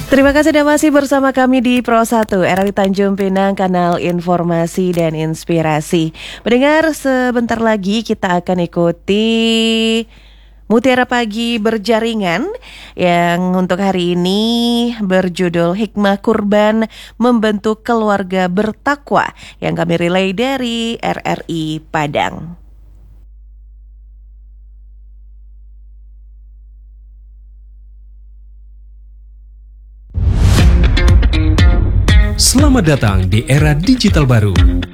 Terima kasih sudah masih bersama kami di Pro 1 RRI Tanjung Pinang, kanal informasi dan inspirasi. Mendengar, sebentar lagi kita akan ikuti Mutiara Pagi Berjaringan yang untuk hari ini berjudul Hikmah Kurban Membentuk Keluarga Bertakwa yang kami relay dari RRI Padang. Selamat datang di era digital baru.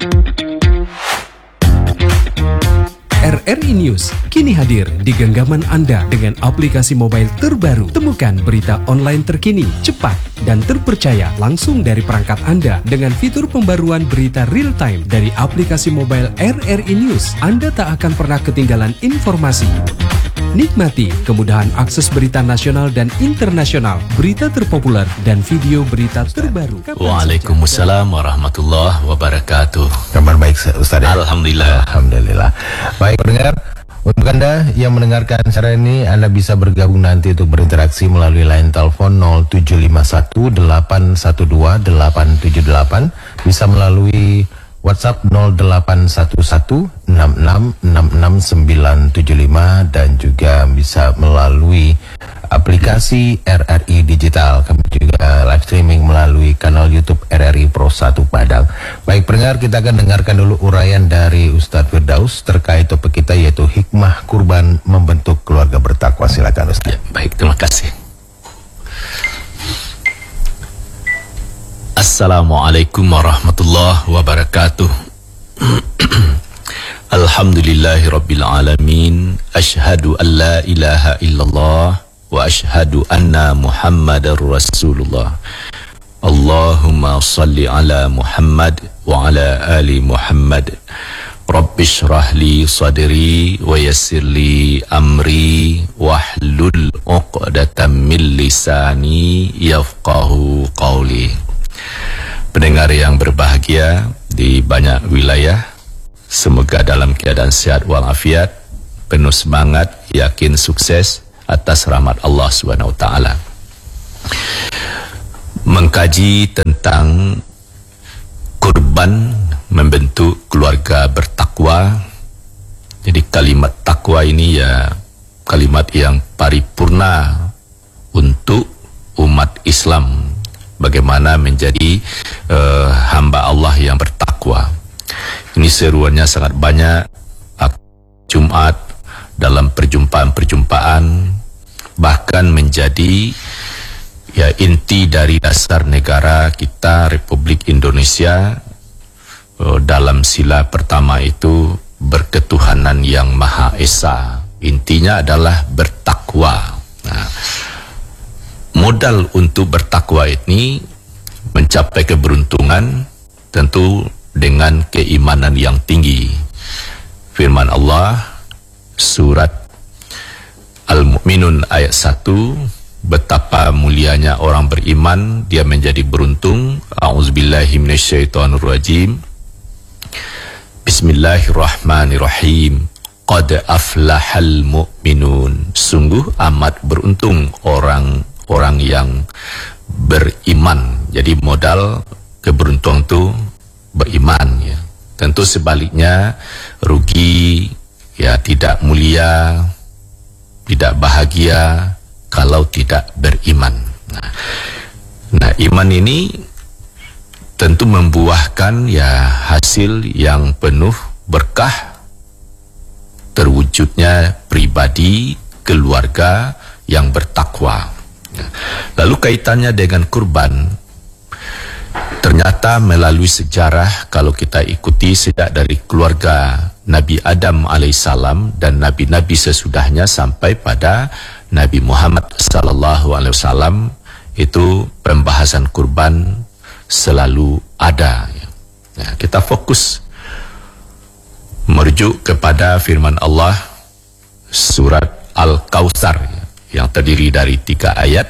RRI News kini hadir di genggaman Anda dengan aplikasi mobile terbaru. Temukan berita online terkini, cepat, dan terpercaya langsung dari perangkat Anda dengan fitur pembaruan berita real time dari aplikasi mobile RRI News. Anda tak akan pernah ketinggalan informasi. Nikmati kemudahan akses berita nasional dan internasional, berita terpopuler, dan video berita terbaru. Waalaikumsalam warahmatullahi wabarakatuh. Kabar baik Ustaz ya? Alhamdulillah. Alhamdulillah. Baik pendengar, untuk Anda yang mendengarkan acara ini, Anda bisa bergabung nanti untuk berinteraksi melalui line telepon 0751 812 878, bisa melalui WhatsApp 0811 6666 975, dan juga bisa melalui aplikasi RRI Digital. Kami juga live streaming melalui kanal YouTube RRI Pro 1 Padang. Baik pendengar, kita akan dengarkan dulu uraian dari Ustadz Firdaus terkait topik kita, yaitu hikmah kurban membentuk keluarga bertakwa. Silakan Ustadz. Ya, baik, terima kasih. Assalamualaikum warahmatullahi wabarakatuh. Alhamdulillahi rabbil alamin. Ashhadu an la ilaha illallah wa ashhadu anna Muhammadar Rasulullah. Allahumma salli ala Muhammad wa ala ali Muhammad. Rabbi shrah li sadri wa yassir li amri wahlul 'uqdatam min lisani yafqahu qawli. Pendengar yang berbahagia di banyak wilayah, semoga dalam keadaan sehat walafiat, penuh semangat, yakin sukses atas rahmat Allah SWT. Mengkaji tentang kurban membentuk keluarga bertakwa. Jadi kalimat takwa ini ya kalimat yang paripurna untuk umat Islam. Bagaimana menjadi hamba Allah yang bertakwa. Ini seruannya sangat banyak. Jumat, dalam perjumpaan-perjumpaan, bahkan menjadi ya inti dari dasar negara kita, Republik Indonesia. Dalam sila pertama itu berketuhanan yang Maha Esa. Intinya adalah bertakwa. Nah, modal untuk bertakwa ini mencapai keberuntungan tentu dengan keimanan yang tinggi. Firman Allah surat Al-Mu'minun ayat 1, betapa mulianya orang beriman, dia menjadi beruntung. A'udzubillahi minasyaitonirrajim. Bismillahirrahmanirrahim. Qad aflahal mu'minun. Sungguh amat beruntung orang yang beriman. Jadi modal keberuntungan itu beriman ya. Tentu sebaliknya rugi ya, tidak mulia, tidak bahagia kalau tidak beriman. Nah, iman ini tentu membuahkan ya hasil yang penuh berkah, terwujudnya pribadi, keluarga yang bertakwa. Lalu kaitannya dengan kurban, ternyata melalui sejarah kalau kita ikuti sejak dari keluarga Nabi Adam alaihissalam dan nabi-nabi sesudahnya sampai pada Nabi Muhammad sallallahu alaihi wasallam, itu pembahasan kurban selalu ada. Nah, kita fokus merujuk kepada firman Allah surat Al-Kautsar yang terdiri dari 3 ayat.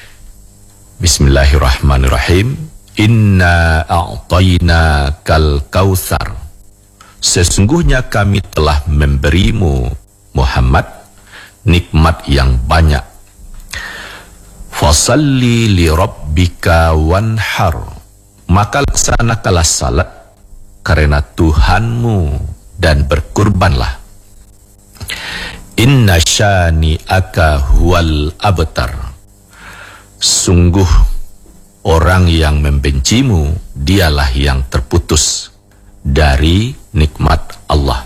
Bismillahirrahmanirrahim. Inna a'tayna kal kautsar. Sesungguhnya kami telah memberimu Muhammad nikmat yang banyak. Fasalli li rabbika wanhar, maka laksanakanlah salat karena Tuhanmu dan berkurbanlah. Inna syani'aka huwal abtar, sungguh orang yang membencimu dialah yang terputus dari nikmat Allah.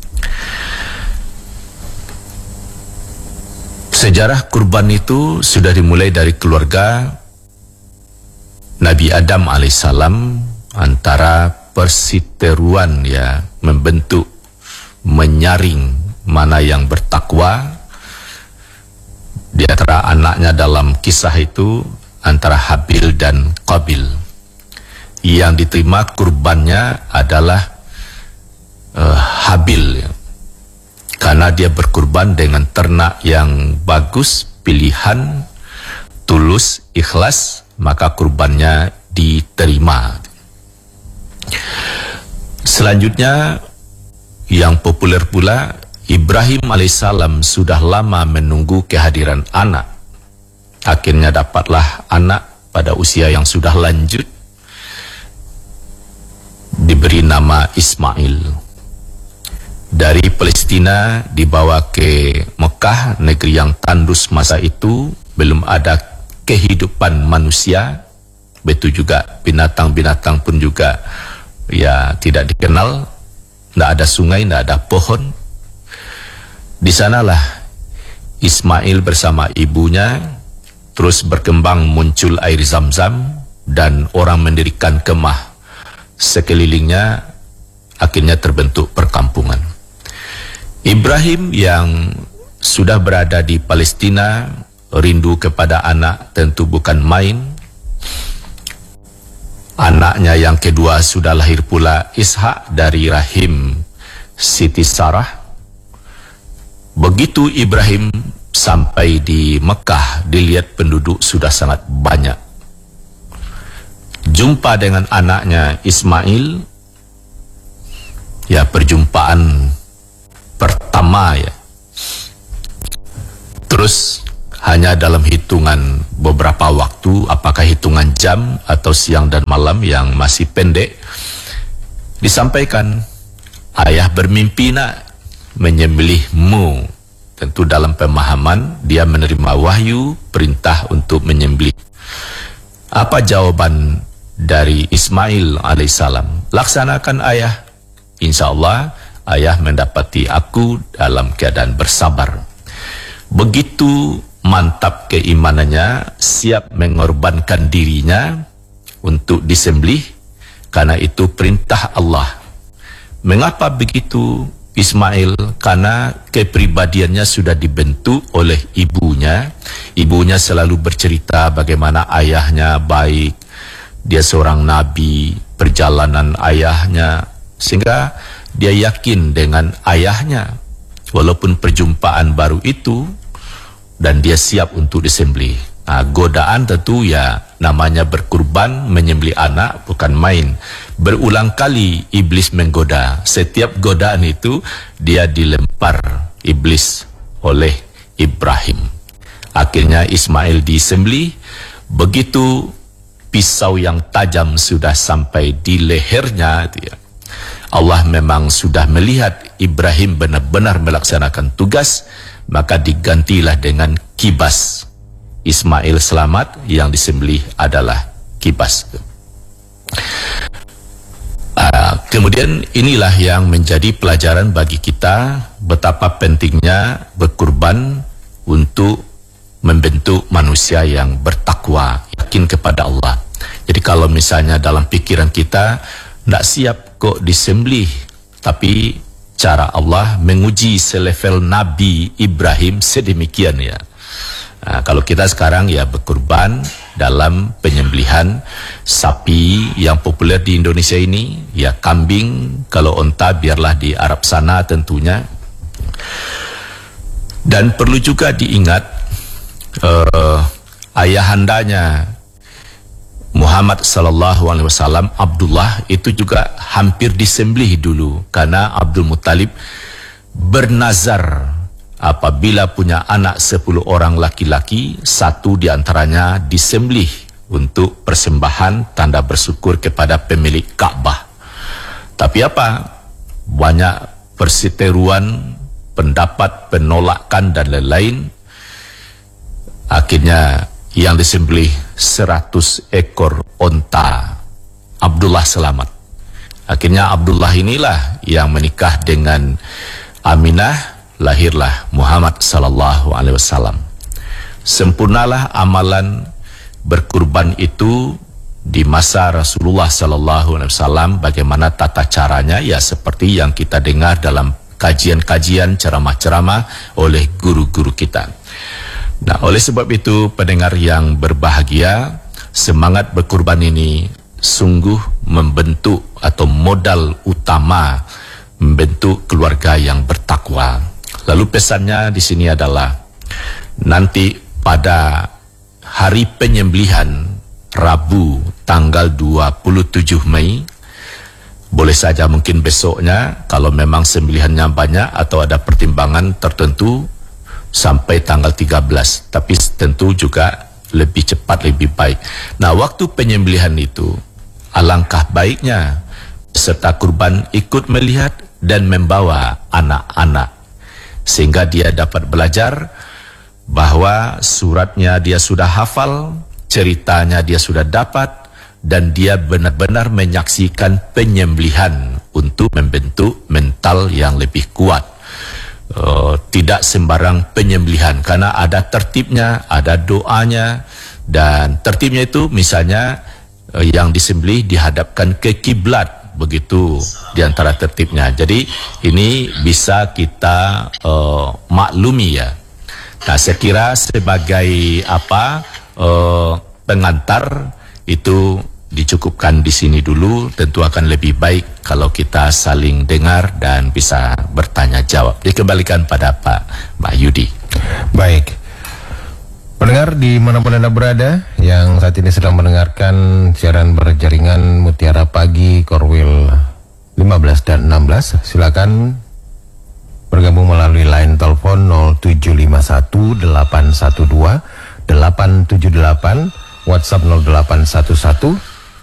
Sejarah kurban itu sudah dimulai dari keluarga Nabi Adam alaihissalam, antara persiteruan ya, membentuk, menyaring mana yang bertakwa. Di antara anaknya dalam kisah itu antara Habil dan Qabil. Yang diterima kurbannya adalah Habil, karena dia berkurban dengan ternak yang bagus, pilihan, tulus, ikhlas, maka kurbannya diterima. Selanjutnya yang populer pula, Ibrahim alaihissalam sudah lama menunggu kehadiran anak. Akhirnya dapatlah anak pada usia yang sudah lanjut, diberi nama Ismail. Dari Palestina dibawa ke Mekah, negeri yang tandus masa itu, belum ada kehidupan manusia, begitu juga binatang-binatang pun juga ya tidak dikenal, tidak ada sungai, tidak ada pohon. Di sanalah Ismail bersama ibunya terus berkembang, muncul air Zam-Zam dan orang mendirikan kemah sekelilingnya, akhirnya terbentuk perkampungan. Ibrahim yang sudah berada di Palestina, rindu kepada anak tentu bukan main. Anaknya yang kedua sudah lahir pula, Ishak, dari rahim Siti Sarah. Begitu Ibrahim sampai di Mekah, dilihat penduduk sudah sangat banyak. Jumpa dengan anaknya Ismail, ya perjumpaan pertama ya. Terus hanya dalam hitungan beberapa waktu, apakah hitungan jam atau siang dan malam yang masih pendek, disampaikan, ayah bermimpi nak menyembelihmu. Tentu dalam pemahaman dia menerima wahyu perintah untuk menyembelih. Apa jawaban dari Ismail alaihissalam? Laksanakan ayah, insya Allah ayah mendapati aku dalam keadaan bersabar. Begitu mantap keimanannya, siap mengorbankan dirinya untuk disembelih, karena itu perintah Allah. Mengapa begitu Ismail? Karena kepribadiannya sudah dibentuk oleh ibunya. Ibunya selalu bercerita bagaimana ayahnya baik, dia seorang nabi, perjalanan ayahnya, sehingga dia yakin dengan ayahnya walaupun perjumpaan baru itu, dan dia siap untuk disembelih. Nah, godaan tentu ya namanya berkurban, menyembelih anak bukan main. Berulang kali iblis menggoda. Setiap godaan itu dia dilempar iblis oleh Ibrahim. Akhirnya Ismail disembelih. Begitu pisau yang tajam sudah sampai di lehernya, Allah memang sudah melihat Ibrahim benar-benar melaksanakan tugas, maka digantilah dengan kibas. Ismail selamat, yang disembelih adalah kibas. Kemudian inilah yang menjadi pelajaran bagi kita, betapa pentingnya berkurban untuk membentuk manusia yang bertakwa, yakin kepada Allah. Jadi kalau misalnya dalam pikiran kita tidak siap kok disembelih, tapi cara Allah menguji selevel Nabi Ibrahim sedemikian ya. Nah, kalau kita sekarang ya berkurban dalam penyembelihan sapi yang populer di Indonesia ini, ya kambing, kalau onta biarlah di Arab sana tentunya. Dan perlu juga diingat ayahandanya Muhammad sallallahu alaihi wasallam, Abdullah, itu juga hampir disembelih dulu karena Abdul Muttalib bernazar apabila punya anak 10 orang laki-laki, 1 di antaranya disembelih untuk persembahan tanda bersyukur kepada pemilik Ka'bah. Tapi apa? Banyak perseteruan, pendapat, penolakan dan lain-lain. Akhirnya yang disembelih 100 ekor onta. Abdullah selamat. Akhirnya Abdullah inilah yang menikah dengan Aminah, lahirlah Muhammad sallallahu alaihi wasallam. Sempurnalah amalan berkurban itu di masa Rasulullah sallallahu alaihi wasallam. Bagaimana tata caranya? Ya seperti yang kita dengar dalam kajian-kajian, ceramah-ceramah oleh guru-guru kita. Nah, oleh sebab itu pendengar yang berbahagia, semangat berkurban ini sungguh membentuk atau modal utama membentuk keluarga yang bertakwa. Lalu pesannya di sini adalah nanti pada hari penyembelihan Rabu tanggal 27 Mei, boleh saja mungkin besoknya kalau memang sembelihannya banyak atau ada pertimbangan tertentu sampai tanggal 13, tapi tentu juga lebih cepat lebih baik. Nah, waktu penyembelihan itu alangkah baiknya peserta kurban ikut melihat dan membawa anak-anak sehingga dia dapat belajar bahwa suratnya dia sudah hafal, ceritanya dia sudah dapat, dan dia benar-benar menyaksikan penyembelihan untuk membentuk mental yang lebih kuat. Tidak sembarang penyembelihan karena ada tertibnya, ada doanya, dan tertibnya itu misalnya yang disembelih dihadapkan ke kiblat, begitu di antara tertibnya. Jadi ini bisa kita maklumi ya. Nah, saya kira sebagai pengantar itu dicukupkan di sini dulu. Tentu akan lebih baik kalau kita saling dengar dan bisa bertanya jawab. Dikembalikan pada Pak Yudi. Baik. Pendengar dimanapun Anda berada yang saat ini sedang mendengarkan siaran berjaringan Mutiara Pagi Korwil 15 dan 16, silakan bergabung melalui line telepon 0751 812 878, WhatsApp 0811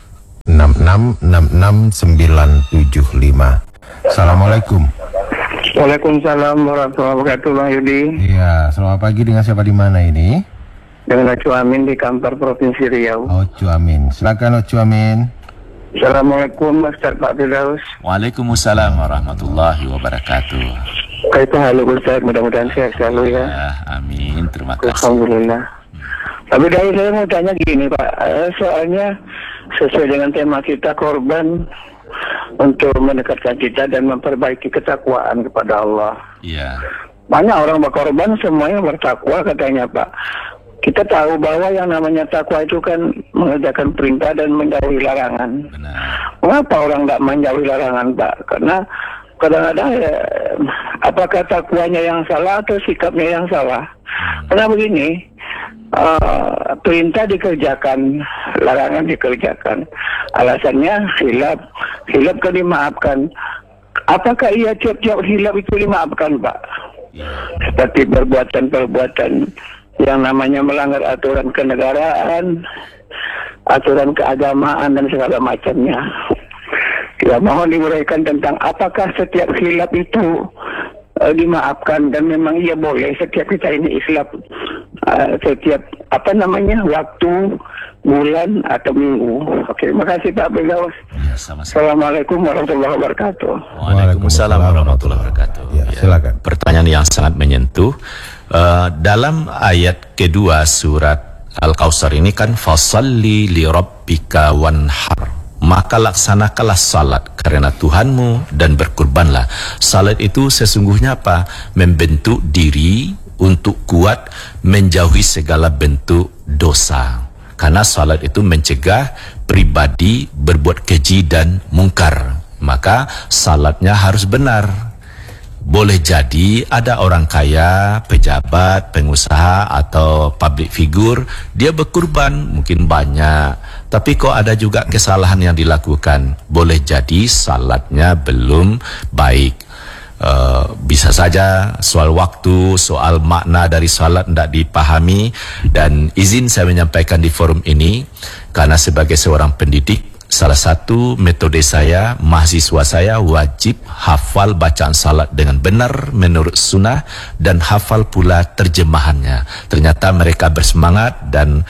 6666 975. Assalamualaikum. Waalaikumsalam warahmatullahi wabarakatuh, Bang Yudi. Iya, selamat pagi. Dengan siapa di mana ini? Dengan Ocu Amin di Kampar Provinsi Riau. Ocu Amin. Silakan Ocu Amin. Assalamualaikum Ustaz Pak Firdaus. Waalaikumsalam warahmatullahi wabarakatuh. Itu halo Ustaz, mudah-mudahan sehat selalu ya. Amin, terima kasih. Alhamdulillah. Tapi dari saya mau tanya gini Pak, soalnya sesuai dengan tema kita korban untuk mendekatkan kita dan memperbaiki ketakwaan kepada Allah. Iya. Banyak orang berkorban semuanya bertakwa katanya Pak. Kita tahu bahwa yang namanya takwa itu kan mengerjakan perintah dan menjauhi larangan. Benar. Mengapa orang tidak menjauhi larangan Pak? Karena kadang-kadang apakah takwanya yang salah atau sikapnya yang salah? Karena begini, perintah dikerjakan, larangan dikerjakan. Alasannya hilap kan dimaafkan. Apakah ia tiap-tiap hilap itu dimaafkan Pak? Seperti perbuatan-perbuatan yang namanya melanggar aturan kenegaraan, aturan keagamaan dan segala macamnya. Ya, mohon diuraikan tentang apakah setiap khilaf itu dimaafkan dan memang ia boleh setiap kita ini islap setiap waktu, bulan atau minggu. Oke, terima kasih Pak Firdaus. Ya, sama-sama. Assalamualaikum warahmatullahi wabarakatuh. Waalaikumsalam warahmatullahi wabarakatuh. Ya, silakan. Pertanyaan yang sangat menyentuh. Dalam ayat kedua surat Al-Kautsar ini kan fasalli li rabbika wanhar, maka laksanakanlah salat karena Tuhanmu dan berkurbanlah. Salat itu sesungguhnya apa? Membentuk diri untuk kuat menjauhi segala bentuk dosa. Karena salat itu mencegah pribadi berbuat keji dan mungkar. Maka salatnya harus benar. Boleh jadi ada orang kaya, pejabat, pengusaha atau public figure, dia berkurban mungkin banyak, tapi kok ada juga kesalahan yang dilakukan. Boleh jadi salatnya belum baik. bisa saja soal waktu, soal makna dari salat tidak dipahami, dan izin saya menyampaikan di forum ini karena sebagai seorang pendidik, salah satu metode saya, mahasiswa saya wajib hafal bacaan salat dengan benar menurut sunnah dan hafal pula terjemahannya. Ternyata mereka bersemangat dan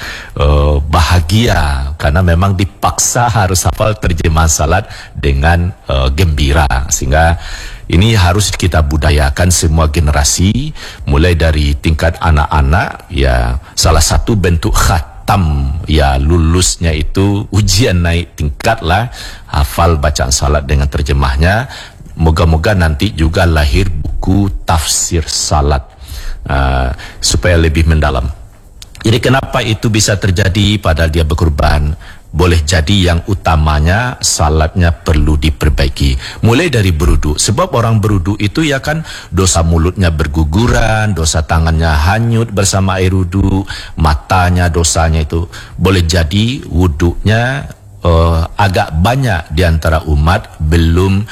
bahagia karena memang dipaksa harus hafal terjemahan salat dengan gembira. Sehingga ini harus kita budayakan semua generasi, mulai dari tingkat anak-anak, ya salah satu bentuk ya lulusnya itu ujian naik tingkat lah, hafal bacaan salat dengan terjemahnya. Moga-moga nanti juga lahir buku tafsir salat supaya lebih mendalam. Jadi kenapa itu bisa terjadi padahal dia berkorban? Boleh jadi yang utamanya salatnya perlu diperbaiki. Mulai dari berwudu. Sebab orang berwudu itu ya kan dosa mulutnya berguguran, dosa tangannya hanyut bersama air wudu, matanya dosanya itu. Boleh jadi wudunya agak banyak di antara umat belum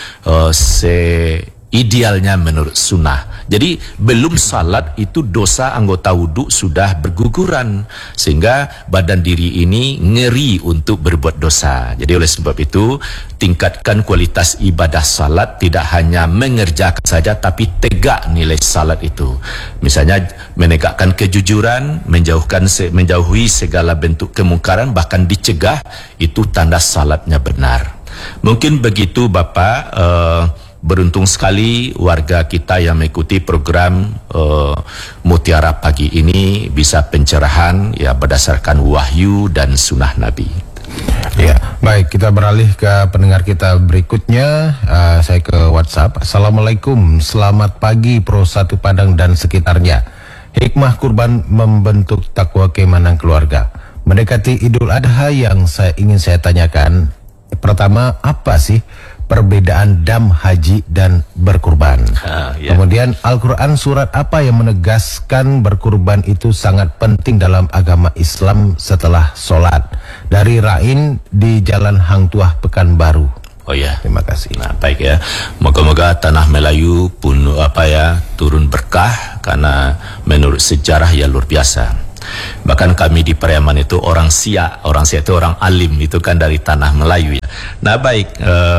idealnya menurut sunnah. Jadi belum salat itu dosa anggota wudhu sudah berguguran, sehingga badan diri ini ngeri untuk berbuat dosa. Jadi oleh sebab itu tingkatkan kualitas ibadah salat, tidak hanya mengerjakan saja tapi tegak nilai salat itu. Misalnya menegakkan kejujuran, menjauhi segala bentuk kemungkaran, bahkan dicegah, itu tanda salatnya benar. Mungkin begitu Bapak. Beruntung sekali warga kita yang mengikuti program Mutiara Pagi ini bisa pencerahan ya berdasarkan wahyu dan sunnah Nabi. Ya, baik, kita beralih ke pendengar kita berikutnya. Saya ke WhatsApp. Assalamualaikum, selamat pagi Pro 1 Padang dan sekitarnya. Hikmah kurban membentuk takwa keimanan keluarga. Mendekati Idul Adha yang ingin saya tanyakan, pertama, apa sih perbedaan dam haji dan berkurban? Kemudian Al-Quran surat apa yang menegaskan berkurban itu sangat penting dalam agama Islam setelah sholat? Dari Rain di Jalan Hang Tuah, Pekanbaru. Oh ya, terima kasih. Nah, baik ya. Moga-moga tanah Melayu pun turun berkah, karena menurut sejarah ya luar biasa. Bahkan kami di Pariaman itu orang Siak itu orang alim, itu kan dari tanah Melayu ya. Nah baik,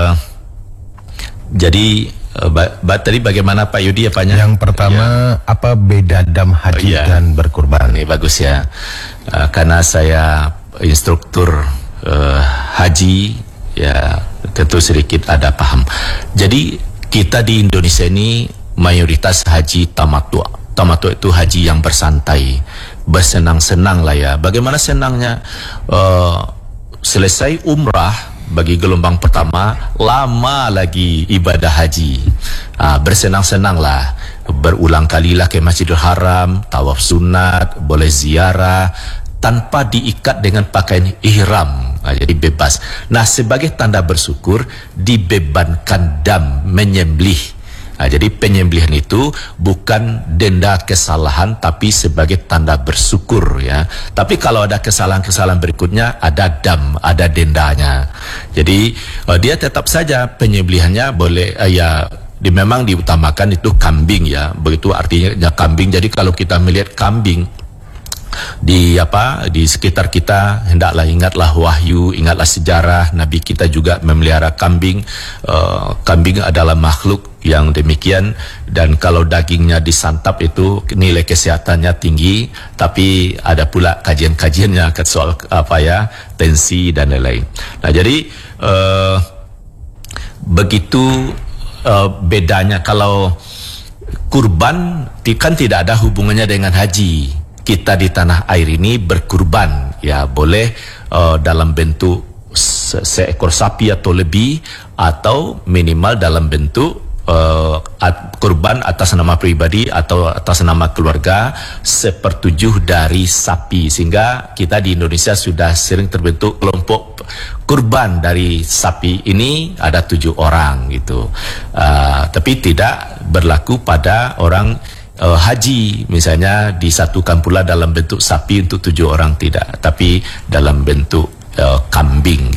jadi tadi bagaimana Pak Yudi apanya? Yang pertama ya. Apa beda dam haji dan berkurban? Ini bagus ya, karena saya instruktur haji ya, tentu sedikit ada paham. Jadi kita di Indonesia ini mayoritas haji tamattu. Tamattu itu haji yang bersantai, bersenang-senang lah ya. Bagaimana senangnya? Selesai umrah bagi gelombang pertama, lama lagi ibadah haji. Bersenang-senang lah, berulang kalilah ke Masjidil Haram, tawaf sunat, boleh ziarah tanpa diikat dengan pakaian ihram. Jadi bebas. Nah, sebagai tanda bersyukur dibebankan dam, menyembelih. Jadi penyembelihan itu bukan denda kesalahan, tapi sebagai tanda bersyukur ya. Tapi kalau ada kesalahan-kesalahan berikutnya, ada dam, ada dendanya. Jadi dia tetap saja penyembelihannya boleh memang diutamakan itu kambing ya. Begitu artinya kambing. Jadi kalau kita melihat kambing di sekitar kita, hendaklah ingatlah wahyu, ingatlah sejarah. Nabi kita juga memelihara kambing. Kambing adalah makhluk yang demikian, dan kalau dagingnya disantap itu nilai kesehatannya tinggi. Tapi ada pula kajian-kajiannya soal tensi dan lain-lain. Nah jadi begitu bedanya. Kalau kurban kan tidak ada hubungannya dengan haji. Kita di tanah air ini berkurban ya, boleh dalam bentuk seekor sapi atau lebih, atau minimal dalam bentuk kurban atas nama pribadi atau atas nama keluarga 1/7 dari sapi. Sehingga kita di Indonesia sudah sering terbentuk kelompok kurban dari sapi ini, ada 7 orang gitu. Tapi tidak berlaku pada orang haji. Misalnya disatukan pula dalam bentuk sapi untuk 7 orang, tidak, tapi dalam bentuk kambing gitu.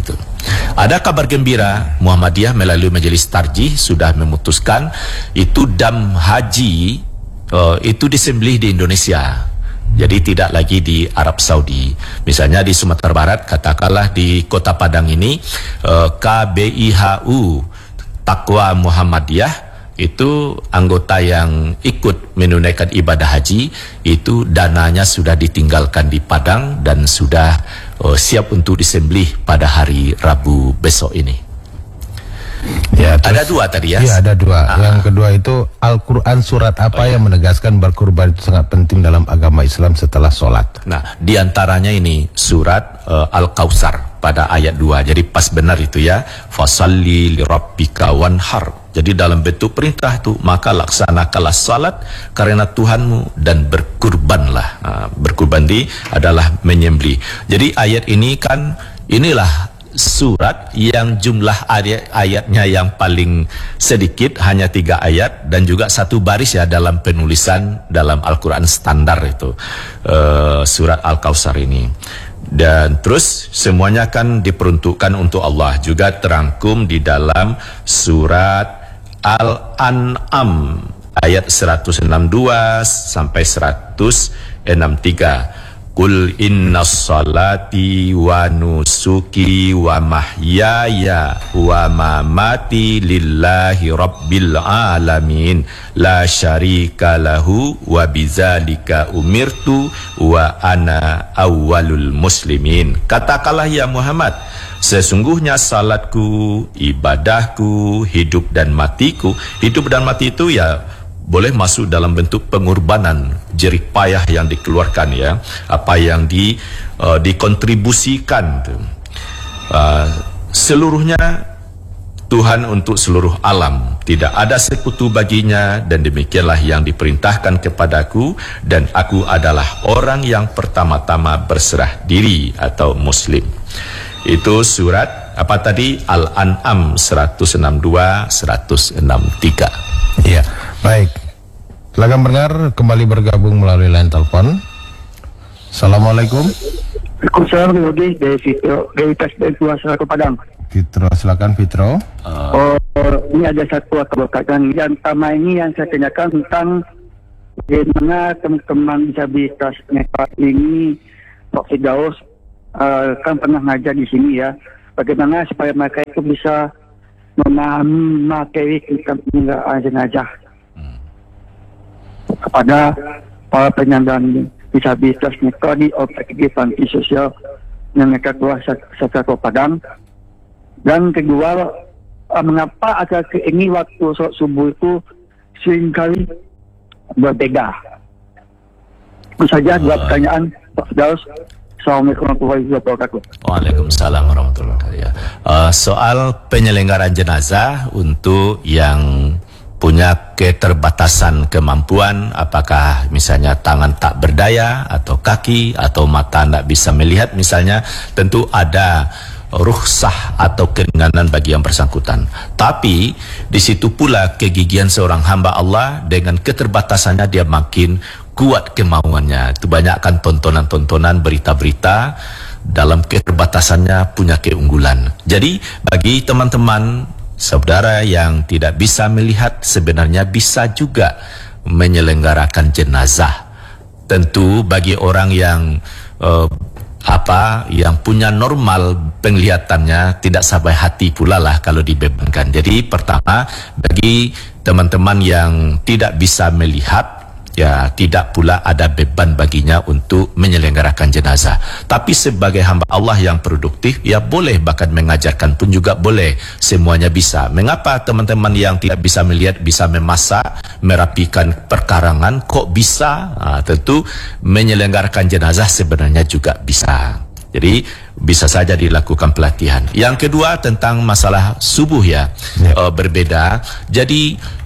Ada kabar gembira, Muhammadiyah melalui Majelis Tarjih sudah memutuskan itu dam haji itu disembelih di Indonesia. Jadi tidak lagi di Arab Saudi. Misalnya di Sumatera Barat, katakanlah di Kota Padang ini KBIHU Taqwa Muhammadiyah, itu anggota yang ikut menunaikan ibadah haji, itu dananya sudah ditinggalkan di Padang dan sudah siap untuk disembelih pada hari Rabu besok ini. Ya, ada dua tadi ya? Iya, ada dua. Yang kedua itu Al-Quran surat apa yang menegaskan berkurban itu sangat penting dalam agama Islam setelah sholat? Nah, diantaranya ini surat Al-Kautsar pada ayat 2. Jadi pas benar itu ya. Fasalli lirabbika wanhar. Jadi dalam bentuk perintah itu, maka laksanakanlah salat karena Tuhanmu dan berkurbanlah. Berkurban adalah menyembelih. Jadi ayat ini kan, inilah surat yang jumlah ayat-ayatnya yang paling sedikit, hanya 3 ayat, dan juga 1 baris ya dalam penulisan dalam Al-Quran standar itu, surat Al-Kautsar ini. Dan terus semuanya kan diperuntukkan untuk Allah, juga terangkum di dalam surat Al-An'am ayat 162 sampai 163. Qul inna salati wa nusuki wa mahyaya wa mamati lillahi rabbil alamin la syarika lahu wa bizalika umirtu wa ana awwalul muslimin. Katakanlah ya Muhammad, sesungguhnya salatku, ibadahku, hidup dan matiku. Hidup dan mati itu ya boleh masuk dalam bentuk pengorbanan, jerih payah yang dikeluarkan ya, apa yang dikontribusikan, seluruhnya Tuhan untuk seluruh alam, tidak ada sekutu baginya, dan demikianlah yang diperintahkan kepadaku, dan aku adalah orang yang pertama-tama berserah diri atau muslim. Itu surat apa tadi? Al-An'am 162 163. Iya. Baik, silakan pendengar kembali bergabung melalui line telepon. Assalamualaikum. Waalaikumsalam, dari Fitro, dari Tasbih Kuasa Padang. Fitro, silakan Fitro. Ini ada satu keberkatan. Yang pertama ini yang saya tanyakan tentang bagaimana teman-teman disabilitas netra ini, Pak Firdaus kan pernah ngajar di sini ya. Bagaimana supaya mereka itu bisa memahami materi tentang penyelenggaraan jenazah kepada para penyandang disabilitas netra di objek panti sosial yang mereka keluar secara Padang. Dan kedua, mengapa agak ini waktu sholat subuh itu seringkali berbeda? Itu saja dua pertanyaan Pak Firdaus. Assalamualaikum warahmatullahi wabarakatuh. Waalaikumsalam warahmatullahi wabarakatuh. Soal penyelenggaraan jenazah untuk yang punya keterbatasan kemampuan, apakah misalnya tangan tak berdaya atau kaki atau mata tidak bisa melihat misalnya, tentu ada rukhsah atau keringanan bagi yang bersangkutan. Tapi di situ pula kegigihan seorang hamba Allah, dengan keterbatasannya dia makin kuat kemauannya. Itu banyakkan tontonan-tontonan berita-berita dalam keterbatasannya punya keunggulan. Jadi bagi teman-teman saudara yang tidak bisa melihat, sebenarnya bisa juga menyelenggarakan jenazah. Tentu bagi orang yang yang punya normal penglihatannya, tidak sampai hati pula lah kalau dibebankan. Jadi pertama, bagi teman-teman yang tidak bisa melihat, ya tidak pula ada beban baginya untuk menyelenggarakan jenazah. Tapi sebagai hamba Allah yang produktif, ya boleh, bahkan mengajarkan pun juga boleh, semuanya bisa. Mengapa teman-teman yang tidak bisa melihat bisa memasak, merapikan perkarangan, kok bisa? Tentu menyelenggarakan jenazah sebenarnya juga bisa. Jadi bisa saja dilakukan pelatihan. Yang kedua tentang masalah subuh ya, berbeda. Jadi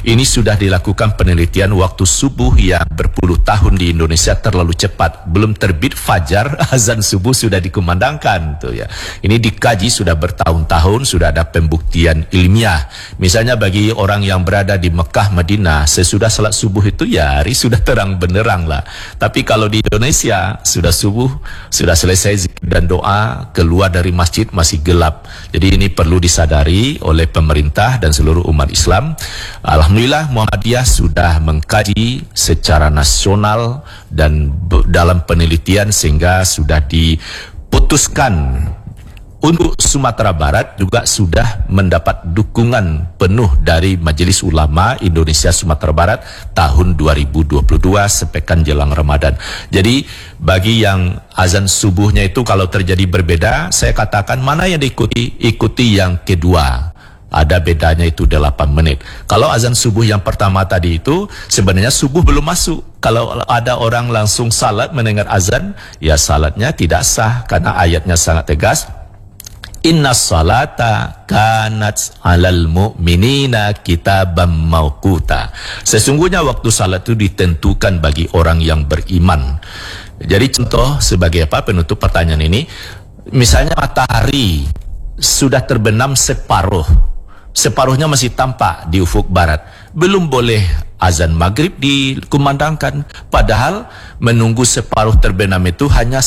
ini sudah dilakukan penelitian waktu subuh yang berpuluh tahun di Indonesia terlalu cepat. Belum terbit fajar, azan subuh sudah dikumandangkan tuh ya. Ini dikaji sudah bertahun-tahun, sudah ada pembuktian ilmiah. Misalnya bagi orang yang berada di Mekah, Madinah, sesudah salat subuh itu ya hari sudah terang benderang lah. Tapi kalau di Indonesia sudah subuh, sudah selesai zikir dan doa, keluar dari masjid masih gelap. Jadi ini perlu disadari oleh pemerintah dan seluruh umat Islam. Alhamdulillah Muhammadiyah sudah mengkaji secara nasional dan dalam penelitian sehingga sudah diputuskan untuk Sumatera Barat juga sudah mendapat dukungan penuh dari Majelis Ulama Indonesia Sumatera Barat tahun 2022 sepekan jelang Ramadan. Jadi bagi yang azan subuhnya itu kalau terjadi berbeda, saya katakan mana yang diikuti, ikuti yang kedua. Ada bedanya itu 8 menit. Kalau azan subuh yang pertama tadi itu sebenarnya subuh belum masuk. Kalau ada orang langsung salat mendengar azan, ya salatnya tidak sah karena ayatnya sangat tegas. Inna salata kanat alal mu'minina kitabam mauquta. Sesungguhnya waktu salat itu ditentukan bagi orang yang beriman. Jadi contoh sebagai apa penutup pertanyaan ini, misalnya matahari sudah terbenam separuhnya masih tampak di ufuk barat, belum boleh azan maghrib dikumandangkan, padahal menunggu separuh terbenam itu hanya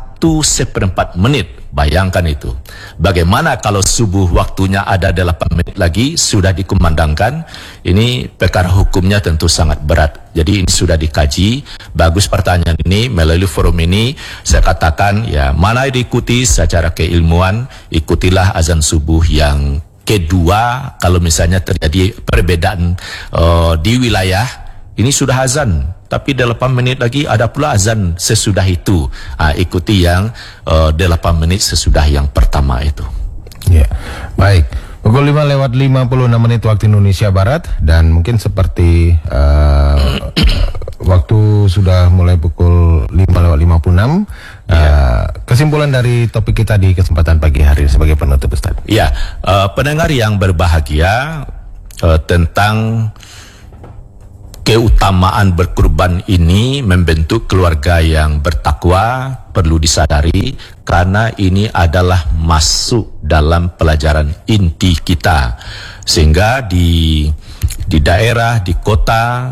1/4 menit. Bayangkan itu. Bagaimana kalau subuh waktunya ada 8 menit lagi sudah dikumandangkan? Ini perkara hukumnya tentu sangat berat. Jadi ini sudah dikaji. Bagus pertanyaan ini. Melalui forum ini saya katakan ya mana diikuti secara keilmuan, ikutilah azan subuh yang kedua. Kalau misalnya terjadi perbedaan di wilayah, ini sudah azan, tapi 8 menit lagi ada pula azan sesudah itu. Ikuti yang 8 menit sesudah yang pertama itu. Ya, baik. Pukul 5:56 waktu Indonesia Barat, dan mungkin seperti waktu sudah mulai pukul 5:56. Kesimpulan dari topik kita di kesempatan pagi hari sebagai penutup, Ustaz. Ya, pendengar yang berbahagia, tentang keutamaan berkurban ini membentuk keluarga yang bertakwa perlu disadari karena ini adalah masuk dalam pelajaran inti kita, sehingga di daerah, di kota,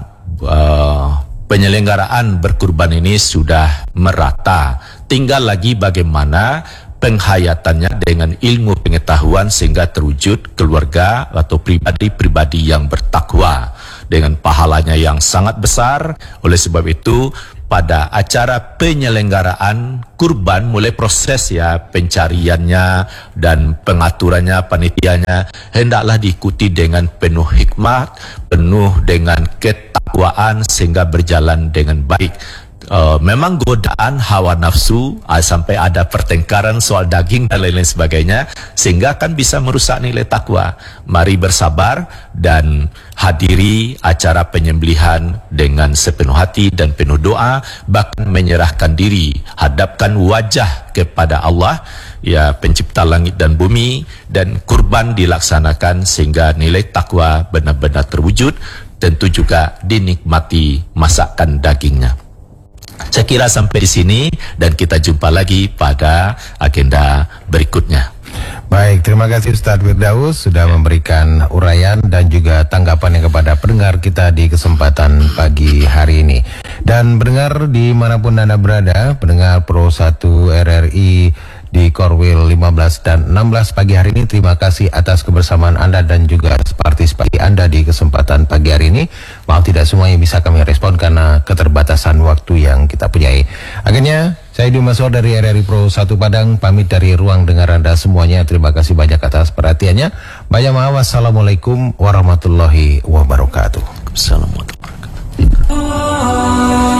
penyelenggaraan berkurban ini sudah merata. Tinggal lagi bagaimana penghayatannya dengan ilmu pengetahuan sehingga terwujud keluarga atau pribadi-pribadi yang bertakwa dengan pahalanya yang sangat besar. Oleh sebab itu pada acara penyelenggaraan kurban, mulai proses ya pencariannya dan pengaturannya, panitianya hendaklah diikuti dengan penuh hikmat, penuh dengan ketakwaan sehingga berjalan dengan baik. Memang godaan hawa nafsu sampai ada pertengkaran soal daging dan lain-lain sebagainya, sehingga kan bisa merusak nilai takwa. Mari bersabar dan hadiri acara penyembelihan dengan sepenuh hati dan penuh doa, bahkan menyerahkan diri, hadapkan wajah kepada Allah, ya pencipta langit dan bumi, dan kurban dilaksanakan sehingga nilai takwa benar-benar terwujud. Tentu juga dinikmati masakan dagingnya. Saya kira sampai di sini dan kita jumpa lagi pada agenda berikutnya. Baik, terima kasih Ustadz Firdaus sudah memberikan uraian dan juga tanggapannya kepada pendengar kita di kesempatan pagi hari ini. Dan pendengar dimanapun Anda berada, pendengar Pro 1 RRI di Korwil 15 dan 16 pagi hari ini, terima kasih atas kebersamaan Anda dan juga partisipasi Anda di kesempatan pagi hari ini. Maaf tidak semuanya bisa kami respon karena keterbatasan waktu yang kita punyai. Akhirnya saya Edi Maswar dari RRI Pro 1 Padang pamit dari ruang dengar Anda semuanya. Terima kasih banyak atas perhatiannya. Banyak maaf. Wassalamualaikum warahmatullahi wabarakatuh. Assalamualaikum warahmatullahi wabarakatuh.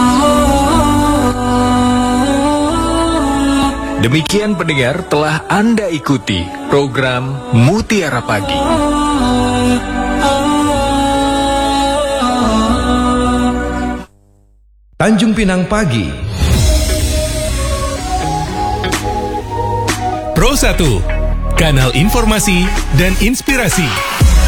Demikian pendengar, telah Anda ikuti program Mutiara Pagi. Tanjung Pinang Pagi. Pro 1, kanal informasi dan inspirasi.